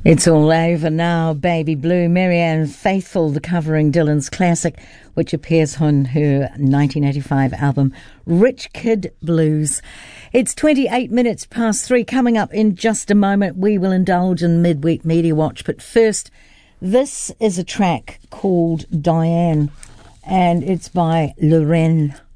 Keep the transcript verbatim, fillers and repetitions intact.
It's all over now, Baby Blue. Marianne Faithfull, the covering Dylan's classic, which appears on her nineteen eighty-five album, Rich Kid Blues. It's twenty-eight minutes past three. Coming up in just a moment, we will indulge in Midweek Media Watch. But first, this is a track called Diane, and it's by Lorraine